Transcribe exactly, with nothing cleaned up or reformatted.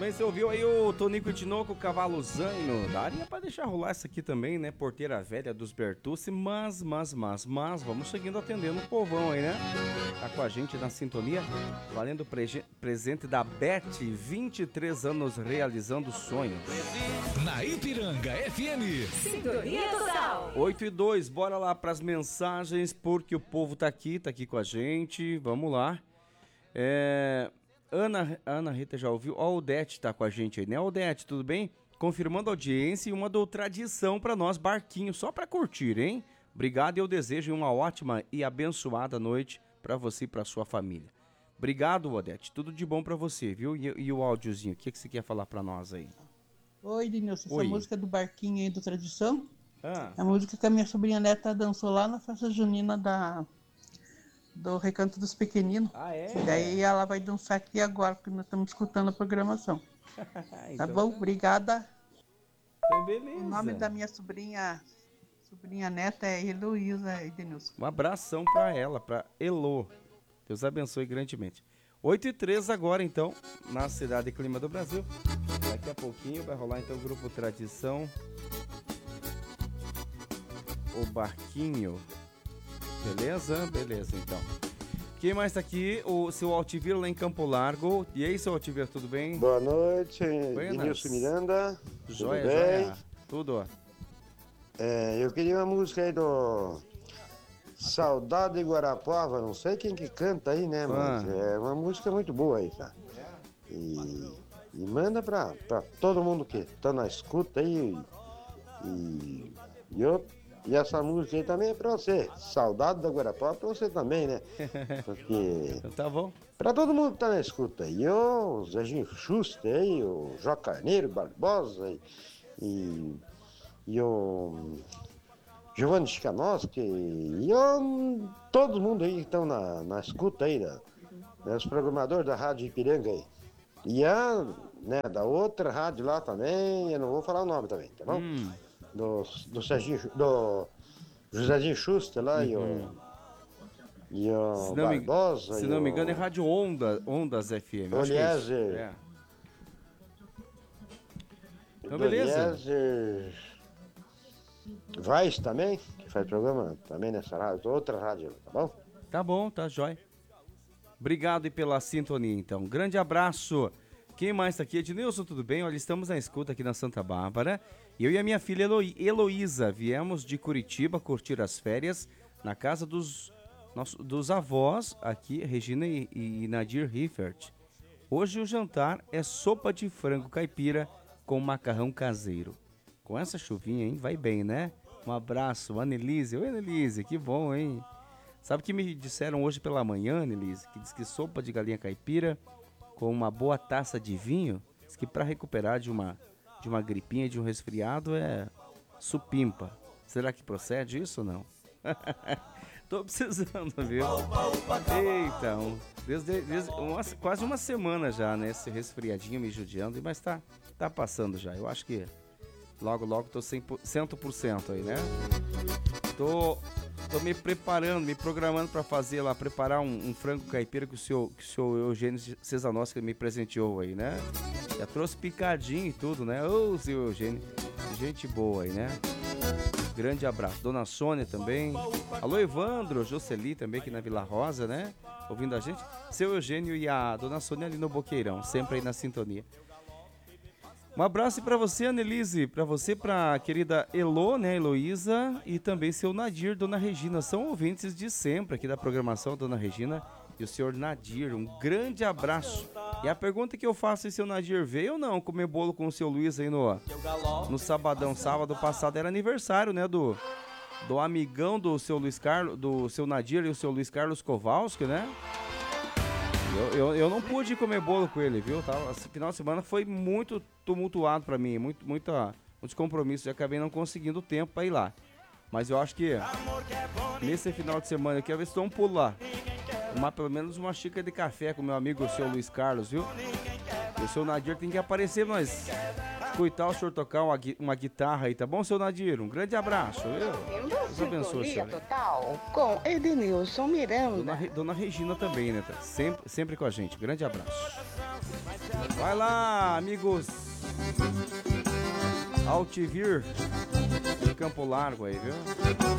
Também você ouviu aí o Tonico e Tinoco, Cavalo Zaino. Daria pra deixar rolar essa aqui também, né? Porteira Velha dos Bertucci. Mas, mas, mas, mas, vamos seguindo atendendo o povão aí, né? Tá com a gente na sintonia. Valendo o pre- presente da Beth, vinte e três anos realizando sonhos. Na Ipiranga F M. Sintonia total. oito e dois, bora lá pras mensagens, porque o povo tá aqui, tá aqui com a gente. Vamos lá. É... Ana, Ana Rita já ouviu? Ó, a Odete tá com a gente aí, né? Odete, tudo bem? Confirmando a audiência e uma do tradição pra nós, barquinho, só pra curtir, hein? Obrigado e eu desejo uma ótima e abençoada noite pra você e pra sua família. Obrigado, Odete. Tudo de bom pra você, viu? E, e o áudiozinho, o que, que você quer falar pra nós aí? Oi, Denilson. Essa Oi. música do barquinho aí do Tradição Ah, é a música que a minha sobrinha neta dançou lá na festa junina da, do Recanto dos Pequeninos. ah é? E daí ela vai dançar aqui agora, porque nós estamos escutando a programação. Tá Então, bom? Obrigada. então beleza. O nome da minha sobrinha, sobrinha neta é Heloísa Edenilson. Um abração pra ela, pra Elo. Deus abençoe grandemente. oito e três agora, então, na cidade e clima do Brasil. Daqui a pouquinho vai rolar, então, o Grupo Tradição. O Barquinho. Beleza? Beleza, então. Quem mais tá aqui? O seu Altivir lá em Campo Largo. E aí, seu Altivir, tudo bem? Boa noite, Buenas. Denilson Miranda. Joia, Tudo bem? joia. Tudo. É, eu queria uma música aí do Saudade de Guarapuava, não sei quem que canta aí, né, mas Ah. é uma música muito boa aí, tá? E, e manda pra, pra todo mundo que tá na escuta aí. E, e, eu, e essa música aí também é pra você. Saudade da Guarapuava pra você também, né? Porque Então tá bom. pra todo mundo que tá na escuta aí, o Zezinho Schuster aí, o Jó Carneiro Barbosa e, e, e o Giovanni Chikanoski e o, todo mundo aí que estão na, na escuta aí, da, né, os programadores da Rádio Ipiranga aí. E a, né, da outra rádio lá também, eu não vou falar o nome também, tá bom? Hum. Do, do Serginho, do Josézinho Schuster lá e Uhum. o, e o Se não, me, Barbosa. se e não me o- engano, é Rádio Onda, Ondas F M. eu acho que é isso. Oliezer. É. Então, beleza. Eliezer Vaz também, que faz programa também nessa rádio, outra rádio, tá bom? Tá bom, tá jóia. Obrigado e pela sintonia, então. Grande abraço. Quem mais tá aqui? Ednilson, tudo bem? Olha, estamos na escuta aqui na Santa Bárbara. Eu e a minha filha Elo- Heloísa viemos de Curitiba curtir as férias na casa dos, nossos, dos avós aqui, Regina e, e Nadir Riffert. Hoje o jantar é sopa de frango caipira com macarrão caseiro. Com essa chuvinha, hein? Vai bem, né? Um abraço, Anelise. Oi, Anelise, que bom, hein? Sabe o que me disseram hoje pela manhã, Anelise? Que diz que sopa de galinha caipira com uma boa taça de vinho, diz que para recuperar de uma, de uma gripinha, de um resfriado, é supimpa. Será que procede isso ou não? Tô precisando, viu? Eita, um, desde, desde uma, quase uma semana já, né? Esse resfriadinho me judiando, mas tá, tá passando já. Eu acho que logo, logo tô cem por cento aí, né? Tô, tô me preparando, me programando pra fazer lá, preparar um, um frango caipira que o senhor, que o senhor Eugênio Cesanossi me presenteou aí, né? Já trouxe picadinho e tudo, né? Ô, senhor Eugênio, gente boa aí, né? Grande abraço. Dona Sônia também. Alô, Evandro, Jocely também aqui na Vila Rosa, né? Ouvindo a gente. Seu Eugênio e a Dona Sônia ali no Boqueirão, sempre aí na sintonia. Um abraço pra você, Anelise, pra você, pra querida Elo, né, Heloísa, e também seu Nadir, Dona Regina. São ouvintes de sempre aqui da programação, Dona Regina e o senhor Nadir. Um grande abraço. E a pergunta que eu faço é se o Nadir veio ou não comer bolo com o seu Luiz aí no, no sabadão. Sábado passado era aniversário, né, do, do amigão do seu Luiz Carlos, do seu Nadir e o seu Luiz Carlos Kowalski, né? Eu, eu, eu não pude comer bolo com ele, viu? Tava, esse final de semana foi muito tumultuado pra mim, muito, muita, muitos compromissos, e acabei não conseguindo tempo pra ir lá. Mas eu acho que nesse final de semana eu quero ver se dou um pulo lá. Tomar pelo menos uma xícara de café com meu amigo, o seu Luiz Carlos, viu? E o seu Nadir tem que aparecer, mas escutar o senhor tocar uma, uma guitarra aí, tá bom, seu Nadir? Um grande abraço, viu? Deus abençoe, Sintonia senhor. total com Edenilson Miranda. Dona, Re- Dona Regina também, né? Tá sempre, sempre com a gente. Grande abraço. Vai lá, amigos. Altivir de Campo Largo aí, viu?